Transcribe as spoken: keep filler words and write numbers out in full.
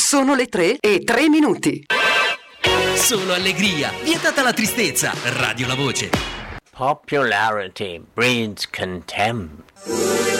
Sono le tre e tre minuti. Solo allegria, vietata la tristezza. Radio La Voce. Popularity breeds contempt.